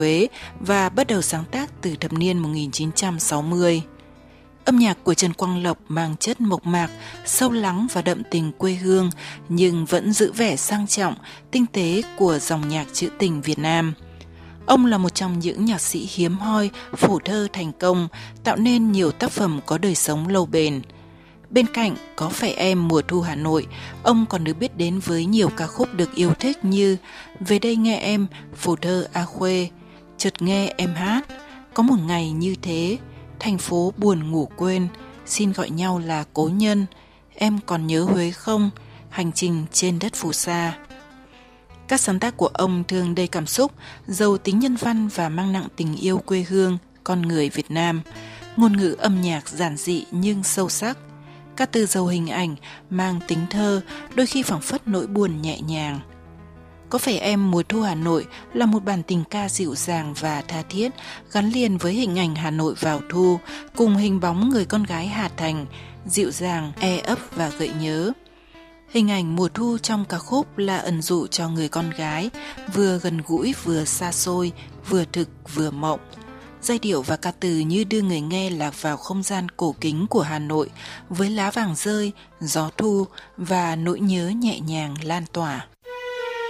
Huế và bắt đầu sáng tác từ thập niên 1960. Âm nhạc của Trần Quang Lộc mang chất mộc mạc, sâu lắng và đậm tình quê hương, nhưng vẫn giữ vẻ sang trọng, tinh tế của dòng nhạc trữ tình Việt Nam. Ông là một trong những nhạc sĩ hiếm hoi, phổ thơ thành công, tạo nên nhiều tác phẩm có đời sống lâu bền. Bên cạnh Có phải em mùa thu Hà Nội, ông còn được biết đến với nhiều ca khúc được yêu thích như Về đây nghe em, Phổ thơ A Khuê, Chợt nghe em hát, Có một ngày như thế, Thành phố buồn ngủ quên, Xin gọi nhau là cố nhân, Em còn nhớ Huế không, Hành trình trên đất phù sa. Các sáng tác của ông thường đầy cảm xúc, giàu tính nhân văn và mang nặng tình yêu quê hương, con người Việt Nam. Ngôn ngữ âm nhạc giản dị nhưng sâu sắc. Các từ giàu hình ảnh, mang tính thơ, đôi khi phảng phất nỗi buồn nhẹ nhàng. Có phải em mùa thu Hà Nội là một bản tình ca dịu dàng và tha thiết, gắn liền với hình ảnh Hà Nội vào thu, cùng hình bóng người con gái Hà Thành, dịu dàng, e ấp và gợi nhớ. Hình ảnh mùa thu trong ca khúc là ẩn dụ cho người con gái, vừa gần gũi vừa xa xôi, vừa thực vừa mộng. Giai điệu và ca từ như đưa người nghe lạc vào không gian cổ kính của Hà Nội với lá vàng rơi, gió thu và nỗi nhớ nhẹ nhàng lan tỏa.